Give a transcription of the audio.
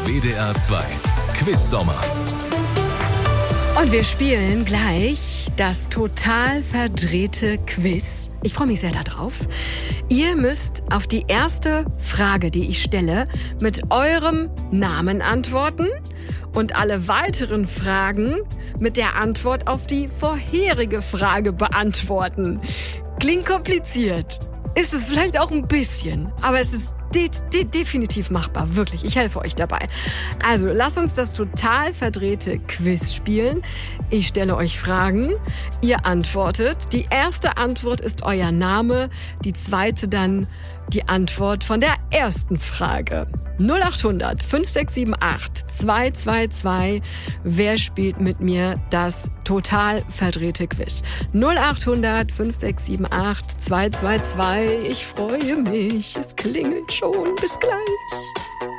WDR 2 Quiz-Sommer. Und wir spielen gleich das total verdrehte Quiz. Ich freue mich sehr darauf. Ihr müsst auf die erste Frage, die ich stelle, mit eurem Namen antworten und alle weiteren Fragen mit der Antwort auf die vorherige Frage beantworten. Klingt kompliziert. Ist es vielleicht auch ein bisschen, aber es ist definitiv machbar, wirklich. Ich helfe euch dabei. Also, lasst uns das total verdrehte Quiz spielen. Ich stelle euch Fragen, ihr antwortet. Die erste Antwort ist euer Name, die zweite dann die Antwort von der ersten Frage. 0800 5678 222. Wer spielt mit mir das total verdrehte Quiz? 0800 5678 222. Ich freue mich. Es klingelt schon. Bis gleich.